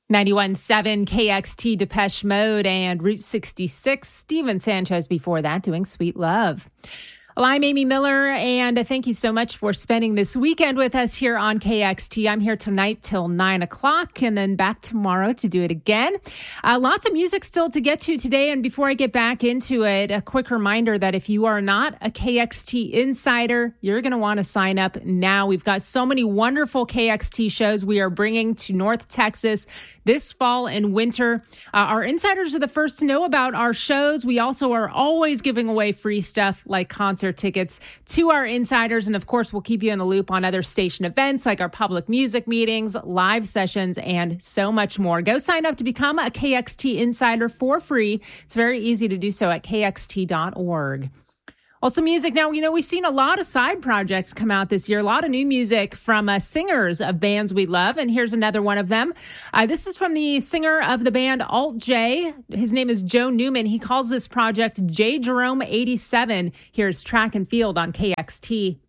91.7 KXT Depeche Mode and Route 66. Steven Sanchez before that doing Sweet Love. Well, I'm Amy Miller, and thank you so much for spending this weekend with us here on KXT. I'm here tonight till 9 o'clock and then back tomorrow to do it again. Lots of music still to get to today, and before I get back into it, a quick reminder that if you are not a KXT insider, you're going to want to sign up now. We've got so many wonderful KXT shows we are bringing to North Texas this fall and winter. Our insiders are the first to know about our shows. We also are always giving away free stuff like concert tickets to our insiders. And of course, we'll keep you in the loop on other station events like our public music meetings, live sessions, and so much more. Go sign up to become a KXT insider for free. It's very easy to do so at kxt.org. Also music. Now, we've seen a lot of side projects come out this year, a lot of new music from singers of bands we love. And here's another one of them. This is from the singer of the band Alt J. His name is Joe Newman. He calls this project J Jerome 87. Here's Track and Field on KXT.